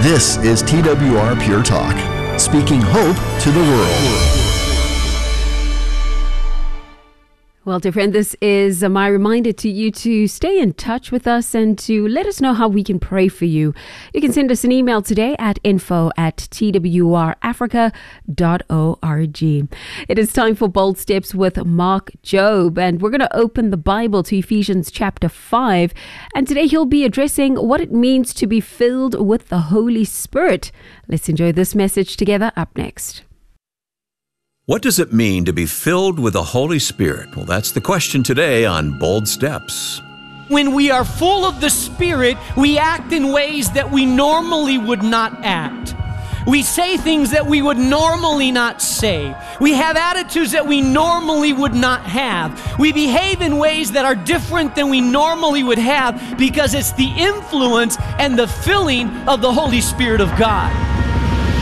This is TWR Pure Talk, speaking hope to the world. Well, dear friend, this is my reminder to you to stay in touch with us and to let us know how we can pray for you. You can send us an email today at info@twrafrica.org. It is time for Bold Steps with Mark Jobe, and we're going to open the Bible to Ephesians chapter 5. And today he'll be addressing what it means to be filled with the Holy Spirit. Let's enjoy this message together up next. What does it mean to be filled with the Holy Spirit? Well, that's the question today on Bold Steps. When we are full of the Spirit, we act in ways that we normally would not act. We say things that we would normally not say. We have attitudes that we normally would not have. We behave in ways that are different than we normally would have because it's the influence and the filling of the Holy Spirit of God.